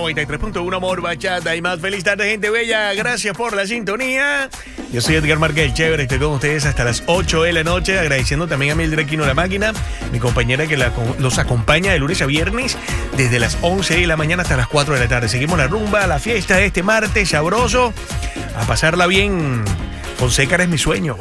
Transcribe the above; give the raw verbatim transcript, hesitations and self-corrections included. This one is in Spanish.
noventa y tres punto uno Amor, Bachata y más. Feliz tarde, gente bella. Gracias por la sintonía. Yo soy Edgar Márquez, el chévere. Estoy con ustedes hasta las ocho de la noche. Agradeciendo también a Mildred Quino La Máquina, mi compañera que la, los acompaña de lunes a viernes desde las once de la mañana hasta las cuatro de la tarde. Seguimos la rumba, la fiesta de este martes sabroso. A pasarla bien. Fonseca es mi sueño.